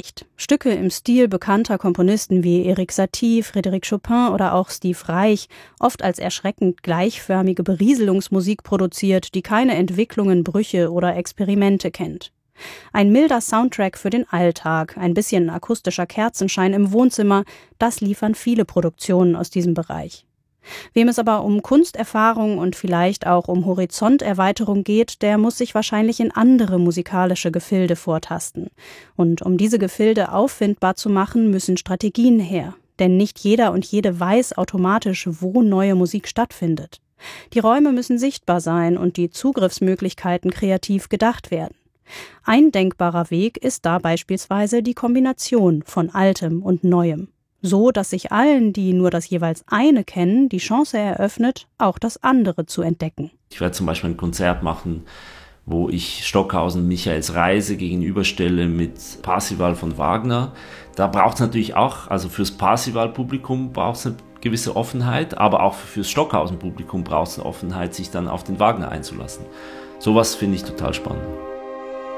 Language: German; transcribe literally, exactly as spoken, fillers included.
leicht. Stücke im Stil bekannter Komponisten wie Erik Satie, Frédéric Chopin oder auch Steve Reich, oft als erschreckend gleichförmige Berieselungsmusik produziert, die keine Entwicklungen, Brüche oder Experimente kennt. Ein milder Soundtrack für den Alltag, ein bisschen akustischer Kerzenschein im Wohnzimmer, das liefern viele Produktionen aus diesem Bereich. Wem es aber um Kunsterfahrung und vielleicht auch um Horizonterweiterung geht, der muss sich wahrscheinlich in andere musikalische Gefilde vortasten. Und um diese Gefilde auffindbar zu machen, müssen Strategien her. Denn nicht jeder und jede weiß automatisch, wo neue Musik stattfindet. Die Räume müssen sichtbar sein und die Zugriffsmöglichkeiten kreativ gedacht werden. Ein denkbarer Weg ist da beispielsweise die Kombination von Altem und Neuem. So, dass sich allen, die nur das jeweils eine kennen, die Chance eröffnet, auch das andere zu entdecken. Ich werde zum Beispiel ein Konzert machen, wo ich Stockhausen Michaels Reise gegenüberstelle mit Parsival von Wagner. Da braucht es natürlich auch, also fürs Parsival-Publikum braucht es eine gewisse Offenheit, aber auch fürs Stockhausen-Publikum braucht es eine Offenheit, sich dann auf den Wagner einzulassen. Sowas finde ich total spannend.